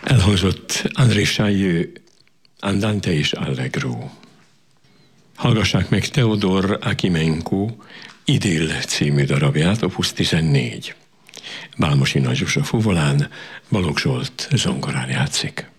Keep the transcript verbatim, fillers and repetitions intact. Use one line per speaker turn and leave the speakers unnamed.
Elhangzott André Chaieux Andante és Allegro. Hallgassák meg Teodor Akimenko Idyll című darabját, opus tizennégy. Bálmosi Nagy Zsuzsa fuvolán, Balogh Zsolt zongorán játszik.